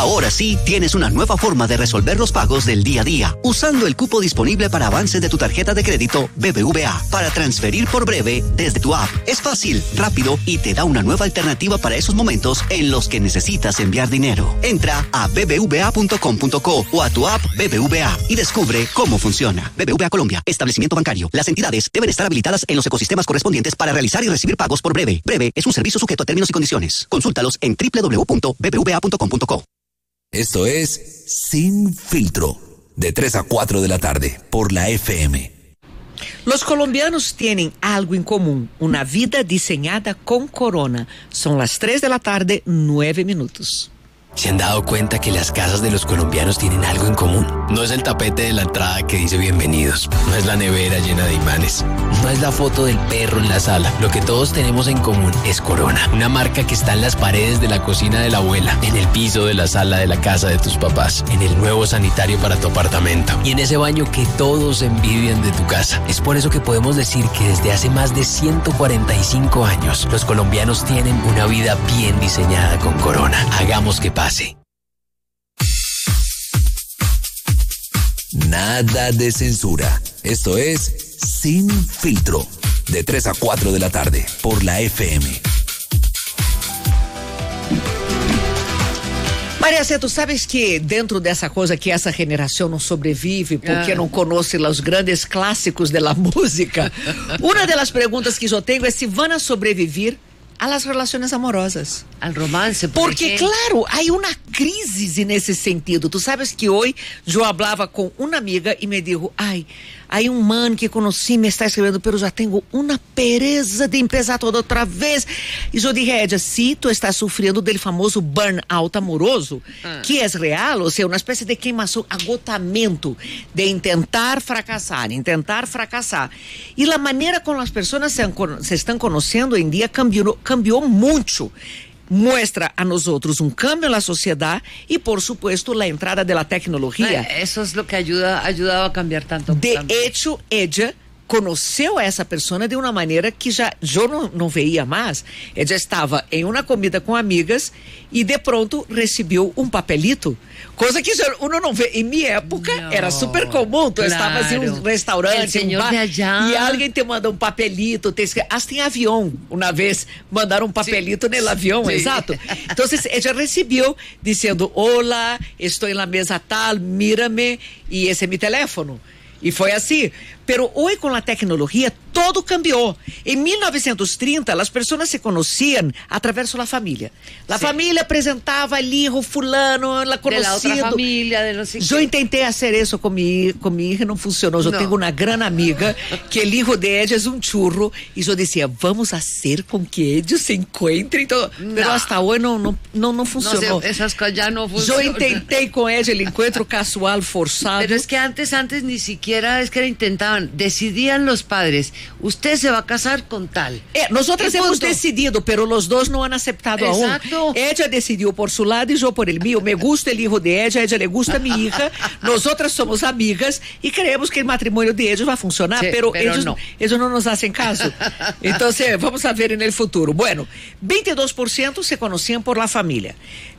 Ahora sí, tienes una nueva forma de resolver los pagos del día a día, usando el cupo disponible para avance de tu tarjeta de crédito BBVA para transferir por breve desde tu app. Es fácil, rápido y te da una nueva alternativa para esos momentos en los que necesitas enviar dinero. Entra a bbva.com.co o a tu app BBVA y descubre cómo funciona. BBVA Colombia, establecimiento bancario. Las entidades deben estar habilitadas en los ecosistemas correspondientes para realizar y recibir pagos por breve. Breve es un servicio sujeto a términos y condiciones. Consúltalos en www.bbva.com.co. Esto es Sin Filtro, de 3 a 4 de la tarde, por la FM. Los colombianos tienen algo en común, una vida diseñada con Corona. Son las 3 de la tarde, 9 minutos. ¿Se han dado cuenta que las casas de los colombianos tienen algo en común? No es el tapete de la entrada que dice bienvenidos, no es la nevera llena de imanes, no es la foto del perro en la sala. Lo que todos tenemos en común es Corona, una marca que está en las paredes de la cocina de la abuela, en el piso de la sala de la casa de tus papás, en el nuevo sanitario para tu apartamento y en ese baño que todos envidian de tu casa. Es por eso que podemos decir que desde hace más de 145 años, los colombianos tienen una vida bien diseñada con Corona. Hagamos que pase. Nada de censura. Esto es Sin Filtro, de 3 a 4 de la tarde, por la FM. Maria Cê, tú sabes que dentro dessa coisa que essa geração não sobrevive porque não conhece os grandes clássicos da música, uma das perguntas que eu tenho é se vão sobreviver a las relaciones amorosas. Al romance. Porque, claro, hay una crisis en ese sentido. Tú sabes que hoy yo hablaba con una amiga y me dijo, ay, hay un man que conocí, me está escribiendo, pero ya tengo una pereza de empezar todo otra vez. Y yo dije a ella, sí, tú estás sufriendo del famoso burnout amoroso, que es real, o sea, una especie de queimação, agotamento de intentar fracassar. Y la manera como las personas se están conociendo hoy en día cambió mucho. Muestra a nosotros un cambio en la sociedad y, por supuesto, la entrada de la tecnología. Eso es lo que ha ayudado a cambiar tanto. De hecho, ella conheceu a essa pessoa de uma maneira que já eu não veia mais. Ela estava em uma comida com amigas e de pronto recebeu um papelito, coisa que uno não vê. Em minha época era super comum. Tu estavas em um restaurante, em um bar, e alguém te manda um papelito, hasta em avião. Uma vez mandaram um papelito no avião, exato. Então ela recebeu dizendo: "Olá, estou na mesa tal, mírame e esse é meu telefone." E foi assim. Pero hoje, com a tecnologia, todo cambiou. Em 1930, as pessoas se conheciam através da família. A família apresentava ali o fulano, a conhecido. De la outra família, de não sei Eu tentei fazer isso com minha hija, não funcionou. Eu tenho uma grande amiga que o filho de ela é um churro e eu dizia, vamos fazer com que eles se encontrem. Mas hasta hoje não funcionou. Não, essas coisas já não funcionam. Eu tentei com ela o encontro casual forçado. Pero es que antes ni siquiera es que intentaban, decidían los padres, usted se va a casar con tal. Nosotros hemos decidido, pero los dos no han aceptado aún. Ella decidiu por su lado y yo por el mío. Me gusta el hijo de ella, a ella le gusta mi hija, nosotras somos amigas y creemos que el matrimonio de ellos va a funcionar, pero ellos no nos hacen caso. Entonces, vamos a ver en el futuro. Bueno, 22% se conocían por la familia,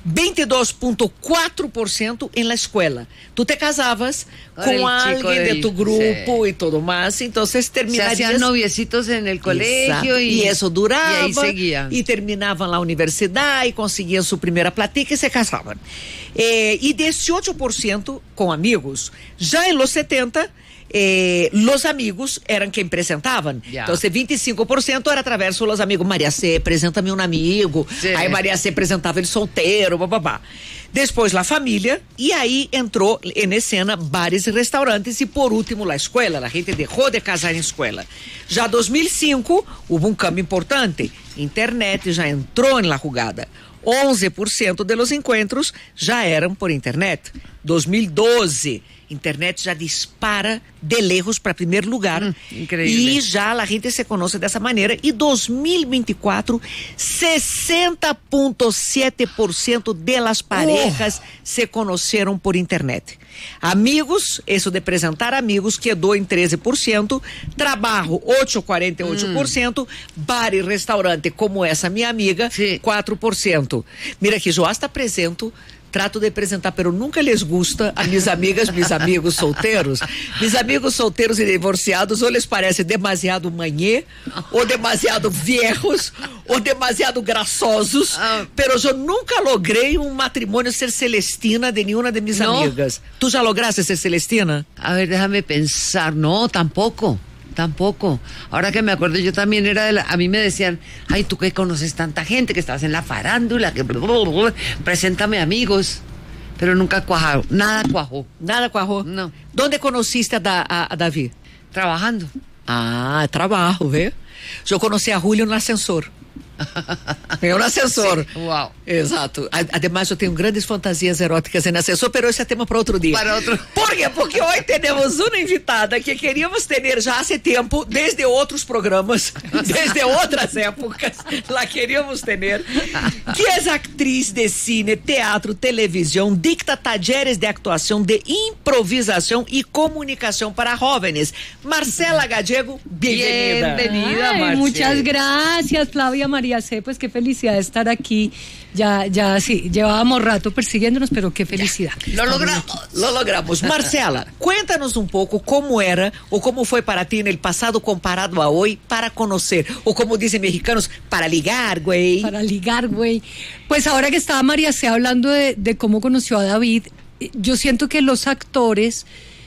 22.4% en la escuela. Tú te casabas con alguien de tu grupo y todo más, entonces terminarías... Se hacían noviecitos en el colegio y eso duraba. Y ahí seguían. Y terminaban la universidad y conseguían su primera platica y se casaban. Y 18% con amigos. Ya en los 70... los amigos eram quem apresentavam. Então, 25% era através dos amigos. Maria Cê, apresenta-me um amigo. Aí Maria Cê apresentava ele solteiro, bababá. Depois, a família, e aí entrou em cena bares e restaurantes, e por último, a escola. A gente deixou de casar em escola. Já em 2005, houve um cambio importante. Internet já entrou na jugada. 11% de los encontros já eram por internet. 2012, internet já dispara de lejos para primeiro lugar. Increíble. E já a gente se conhece dessa maneira. E 2024, 60.7% delas parejas se conheceram por internet. Amigos, isso de apresentar amigos, quedou em 13%. Trabalho, 8,48%. Bar e restaurante, como essa minha amiga, 4%. Mira que eu hasta apresento trato de apresentar, pero nunca les gusta a minhas amigas, meus amigos solteiros. Meus amigos solteiros e divorciados ou les parece demasiado manhê, ou demasiado viejos, ou demasiado graçosos, pero eu nunca logrei um matrimônio ser Celestina de nenhuma de minhas amigas. Tu já lograste ser Celestina? A ver, déjame pensar. No, tampoco. Ahora que me acuerdo, yo también era a mí me decían, ay, tú que conoces tanta gente, que estabas en la farándula, que preséntame amigos, pero nunca cuajó, nada cuajó. Nada cuajó? No. ¿Dónde conociste a Davi? Trabajando. Ah, trabalho, vê? Eu conheci a Julio no ascensor. É um ascensor. Sí, wow. Exato. Además, eu tenho grandes fantasias eróticas em ascensor, pero esse é tema para outro dia. Para outro. Por quê? Porque hoje temos uma invitada que queríamos ter já há tempo, desde outros programas, desde outras épocas, la queríamos ter, que é atriz de cine, teatro, televisão, dicta talleres de actuação, de improvisação e comunicação para jóvenes. Marcela Gallego, bem-vinda. Bienvenida, Marcela. Muchas gracias, Flavia, María C. Pues qué felicidad estar aquí. Ya sí, llevábamos rato persiguiéndonos, pero qué felicidad. Lo logramos. Marcela, cuéntanos un poco cómo era o cómo fue para ti en el pasado comparado a hoy para conocer, o como dicen mexicanos, para ligar, güey. Para ligar, güey. Pues ahora que estaba María C. hablando de cómo conoció a David, yo siento que los actores,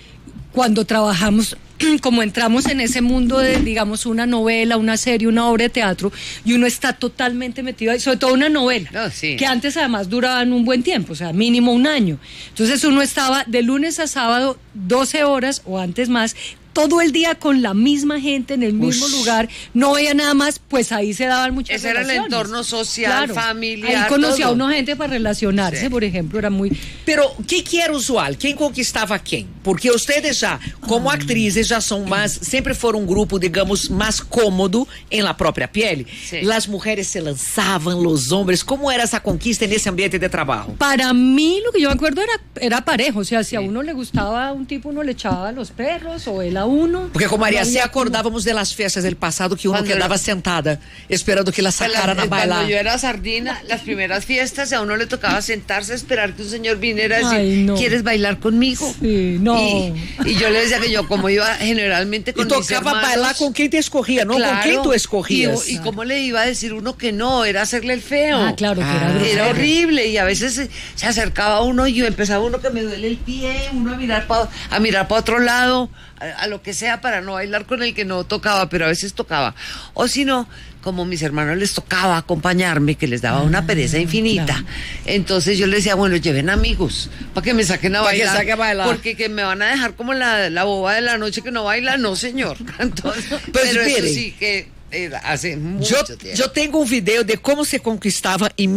cuando trabajamos, como entramos en ese mundo de, digamos, una novela, una serie, una obra de teatro, y uno está totalmente metido ahí, sobre todo una novela, sí, que antes además duraban un buen tiempo, o sea, mínimo un año. Entonces uno estaba de lunes a sábado, 12 horas o antes más, todo el día con la misma gente en el mismo lugar, no veía nada más, pues ahí se daban muchas Ese relaciones. era el entorno social, familiar. Ahí conocía todo. a una gente para relacionarse, por ejemplo, era muy... Pero, que era usual? Quem conquistava quem? Porque ustedes já, como atrizes, já são mais, sempre foram um grupo, digamos, mais cômodo em la própria pele. Sí. As mulheres se lançavam, os homens. Como era essa conquista nesse ambiente de trabalho? Para mí, lo que yo me acuerdo era parejo, o sea, si a uno le gustaba un tipo, uno le echaba a los perros, o él a uno. Porque com Maria C había acordávamos de las fiestas del pasado que uno Cuando quedava sentada esperando que la sacaran a bailar. Cuando yo era sardina, las primeras fiestas, a uno le tocaba sentarse a esperar que un señor viniera a decir, Ay, no. ¿quieres bailar conmigo? Sí, no. Y yo le decía que yo, como iba generalmente con E mis tocava hermanos, bailar com quem te escorria, não com quem tu escorrias. Y cómo le iba a decir uno que no, era hacerle el feo. Ah, claro, que era grosero. Era horrible, y a veces se acercaba uno y yo empezaba uno que me duele el pie, uno a mirar para otro lado, a lo que sea, para no bailar con el que no tocaba, pero a veces tocaba. O si no, como mis hermanos les tocaba acompañarme, que les daba una pereza infinita, claro. Entonces yo les decía, bueno, lleven amigos para que me saquen a Para que bailar, saque a bailar. porque que me van a dejar como la boba de la noche que no baila, no señor. Entonces, pero eso espere. sí que era hace mucho tiempo. Eu tenho um vídeo de como se conquistava em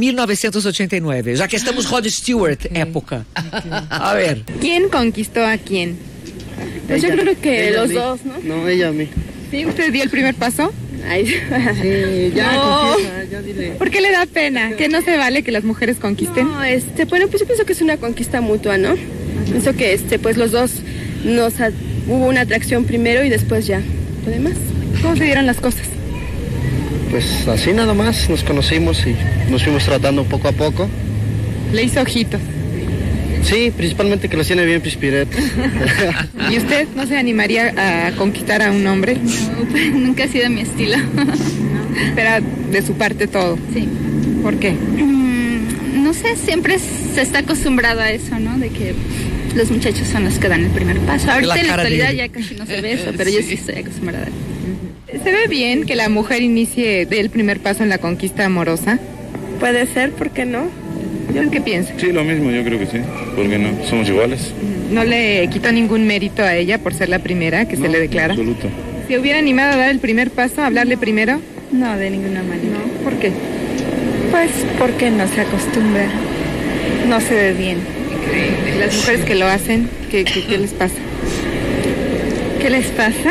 1989, já que estamos Rod Stewart época. A ver. ¿Quién conquistó a quién? Pues yo creo que los dos, ¿no? No, ella a mí. ¿Sí? ¿Usted dio el primer paso? Ay. Sí, ya No. confiesa, ya dile. ¿Por qué le da pena? ¿Que no se vale que las mujeres conquisten? No, bueno, pues yo pienso que es una conquista mutua, ¿no? Pienso que, pues los dos hubo una atracción primero y después ya, lo demás. ¿Cómo se dieron las cosas? Pues así nada más, nos conocimos y nos fuimos tratando poco a poco. Le hizo ojitos. Sí, principalmente que los tiene bien pispiretos. ¿Y usted no se animaría a conquistar a un hombre? No, nunca ha sido mi estilo. Pero de su parte todo. Sí. ¿Por qué? No sé, siempre se está acostumbrado a eso, ¿no? De que los muchachos son los que dan el primer paso. Ahorita en la actualidad ya casi no se ve eso, pero yo sí estoy acostumbrada. ¿Se ve bien que la mujer inicie del primer paso en la conquista amorosa? Puede ser, ¿por qué no? ¿Qué piensa? Sí, lo mismo, yo creo que sí. ¿Por qué no? Somos iguales. ¿No le quitó ningún mérito a ella por ser la primera que se le declara? En absoluto. ¿Se hubiera animado a dar el primer paso, a hablarle primero? No, de ninguna manera. No, ¿por qué? Pues porque no se acostumbra, no se ve bien. Increíble. Las mujeres que lo hacen, ¿qué les pasa? ¿Qué les pasa?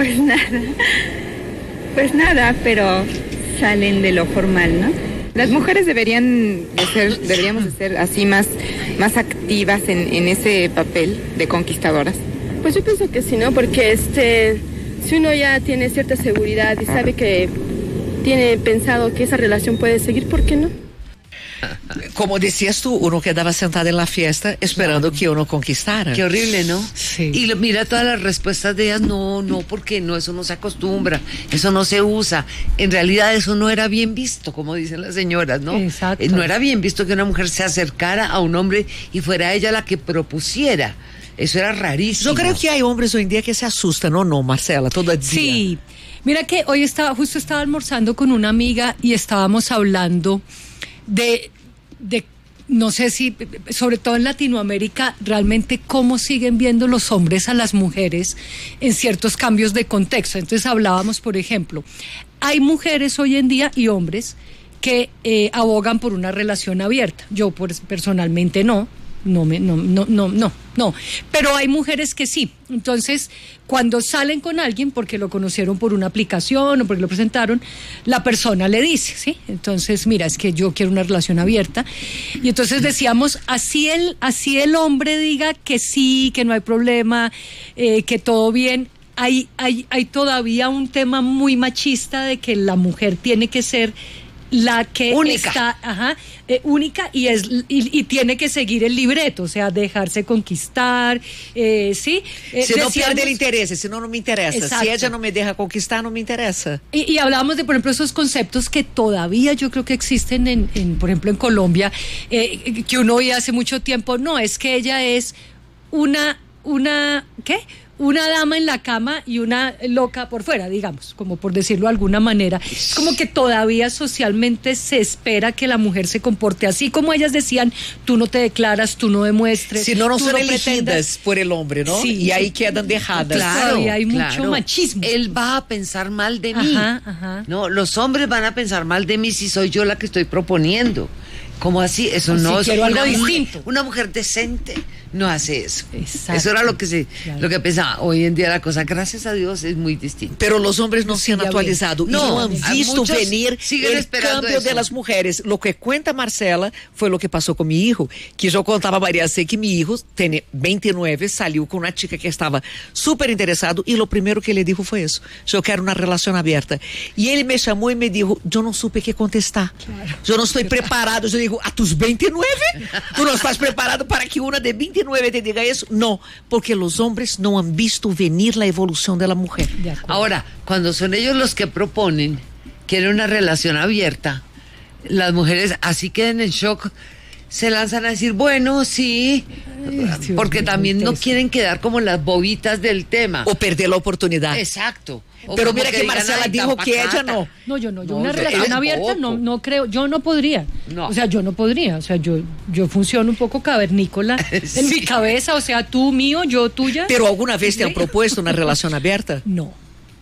Pues nada, pero salen de lo formal, ¿no? Las mujeres deberíamos de ser así más activas en ese papel de conquistadoras. Pues yo pienso que sí, ¿no? Porque si uno ya tiene cierta seguridad y sabe que tiene pensado que esa relación puede seguir, ¿por qué no? como decías tú, uno quedaba sentado en la fiesta esperando que uno conquistara. Qué horrible, ¿no? Sí. Y mira todas las respuestas de ellas, no, porque no, eso no se acostumbra, eso no se usa. En realidad eso no era bien visto, como dicen las señoras, ¿no? Exacto. No era bien visto que una mujer se acercara a un hombre y fuera ella la que propusiera. Eso era rarísimo. Yo creo que hay hombres hoy en día que se asustan, ¿o no, Marcela? Todo el día. Sí. Mira que hoy justo estaba almorzando con una amiga y estábamos hablando de no sé si, sobre todo en Latinoamérica, realmente cómo siguen viendo los hombres a las mujeres en ciertos cambios de contexto. Entonces hablábamos, por ejemplo, hay mujeres hoy en día y hombres que abogan por una relación abierta. Yo personalmente no, pero hay mujeres que sí. Entonces, cuando salen con alguien porque lo conocieron por una aplicación o porque lo presentaron, la persona le dice, ¿sí? Entonces, mira, es que yo quiero una relación abierta. Y entonces decíamos, así el hombre diga que sí, que no hay problema, que todo bien. Hay todavía un tema muy machista de que la mujer tiene que ser la que única. Está única y tiene que seguir el libreto, o sea, dejarse conquistar, ¿sí? Si no pierde el interés, si no me interesa. Exacto. Si ella no me deja conquistar, no me interesa. Y hablábamos de, por ejemplo, esos conceptos que todavía yo creo que existen por ejemplo, en Colombia, que uno oía hace mucho tiempo. No, es que ella es una dama en la cama y una loca por fuera, digamos, como por decirlo de alguna manera. Es como que todavía socialmente se espera que la mujer se comporte así, como ellas decían, tú no te declaras, tú no demuestres. Si no son elegidas pretendas por el hombre, ¿no? Sí, y ahí quedan dejadas. Claro, y hay mucho machismo. Él va a pensar mal de mí. Ajá. No, los hombres van a pensar mal de mí si soy yo la que estoy proponiendo. ¿Cómo así? Eso no es quiero algo distinto. Una mujer decente no hace eso. Exacto. Eso era lo que pensaba. Hoy en día la cosa, gracias a Dios, es muy distinta. Pero los hombres no se han actualizado y no han visto venir el cambio de las mujeres. Lo que cuenta Marcela fue lo que pasó con mi hijo, que yo contaba varias veces que mi hijo tiene 29, salió con una chica que estaba súper interesado y lo primero que le dijo fue eso, yo quiero una relación abierta. Y él me llamó y me dijo, yo no supe qué contestar. Claro. Yo no estoy preparado. Yo digo, ¿a tus 29? ¿Tú no estás preparado para que una de 29 te diga eso? No, porque los hombres no han visto venir la evolución de la mujer. Ahora, cuando son ellos los que proponen, quieren una relación abierta, las mujeres así quedan en shock, se lanzan a decir, bueno, sí, porque también no quieren quedar como las bobitas del tema. O perder la oportunidad. Exacto. Pero mira que Marcela dijo que ella no. No, yo una relación abierta no creo, yo no podría. No. O sea, yo no podría. O sea, yo funciono un poco cavernícola en mi cabeza, o sea, tú mío, yo tuya. ¿Pero alguna vez te han propuesto una relación abierta? No.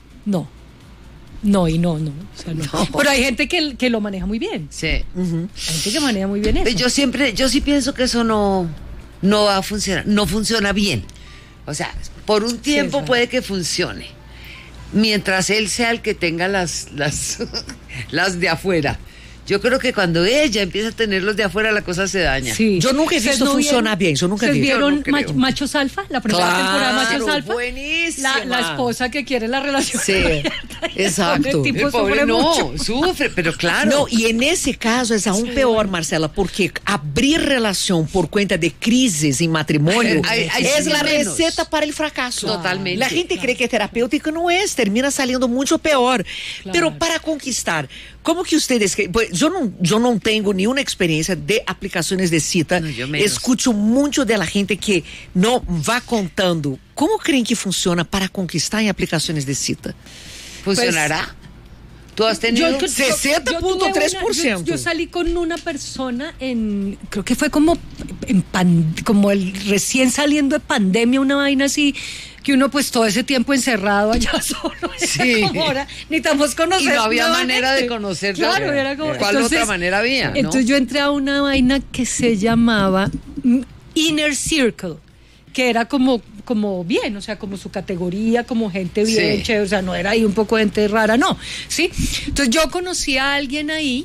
O sea, no. Pero hay gente que lo maneja muy bien. Sí. Hay gente que maneja muy bien eso. Yo sí pienso que eso no va a funcionar, no funciona bien. O sea, por un tiempo puede que funcione, mientras él sea el que tenga las de afuera. Yo creo que cuando ella empieza a tener los de afuera, la cosa se daña. Sí. Yo nunca he visto funcionar bien. Yo nunca vi. ¿Vieron Machos Alfa? La primera temporada de Machos Alfa. Buenísima. La esposa que quiere la relación. Sí, exacto. El pobre sufre, pero claro. No, y en ese caso es aún peor, Marcela, porque abrir relación por cuenta de crisis en matrimonio es la receta para el fracaso. Totalmente. La gente cree que es terapéutico, no es, termina saliendo mucho peor. Claro. Pero para conquistar, ¿cómo que ustedes... Yo no tengo ni una experiencia de aplicaciones de cita. No, escucho mucho de la gente que no va contando. ¿Cómo creen que funciona para conquistar en aplicaciones de cita? ¿Funcionará? ¿Tú has tenido? 60.3%. Yo salí con una persona creo que fue como el recién saliendo de pandemia, una vaina así, que uno pues todo ese tiempo encerrado allá solo. Sí. Ahora necesitamos conocer. Y no había manera de conocer. Claro, era como. ¿Cuál otra manera había? Entonces yo entré a una vaina que se llamaba Inner Circle, que era como bien, o sea, como su categoría, como gente bien, chévere, o sea, no era ahí un poco gente rara, no, ¿sí? Entonces yo conocí a alguien ahí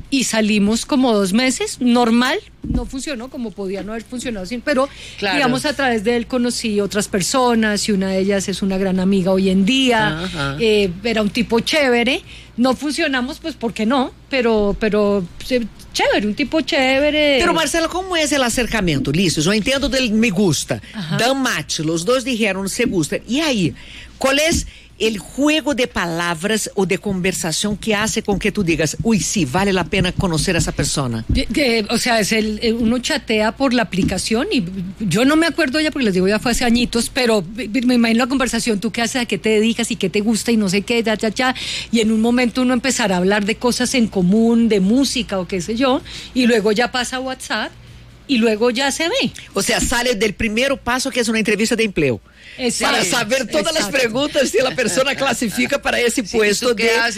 y salimos como 2 meses, normal, no funcionó como podía no haber funcionado, pero claro, digamos a través de él conocí otras personas y una de ellas es una gran amiga hoy en día, era un tipo chévere, no funcionamos pues porque no, pero chévere, un tipo chévere. Pero Marcela, ¿cómo es el acercamiento? Listo, yo entiendo del me gusta, dan match, los dos dijeron se gustan, y ahí, ¿cuál es el juego de palabras o de conversación que hace con que tú digas, uy, sí, vale la pena conocer a esa persona? O sea, uno chatea por la aplicación y yo no me acuerdo ya porque les digo ya fue hace añitos, pero me imagino la conversación, tú qué haces, a qué te dedicas y qué te gusta y no sé qué, y en un momento uno empezará a hablar de cosas en común, de música o qué sé yo, y luego ya pasa a WhatsApp y luego ya se ve. O sea, sale del primer paso que es una entrevista de empleo. Para saber todas las preguntas si la persona clasifica para ese puesto de